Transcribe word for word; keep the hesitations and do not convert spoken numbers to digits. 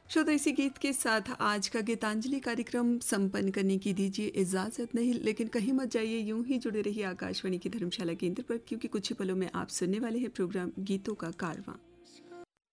श्रोता, इसी गीत के साथ आज का गीतांजलि कार्यक्रम संपन्न करने की दीजिए इजाजत। नहीं, लेकिन कहीं मत जाइए, यूं ही जुड़े रहिए आकाशवाणी की धर्मशाला केंद्र पर, क्योंकि कुछ ही पलों में आप सुनने वाले हैं प्रोग्राम गीतों का कारवां।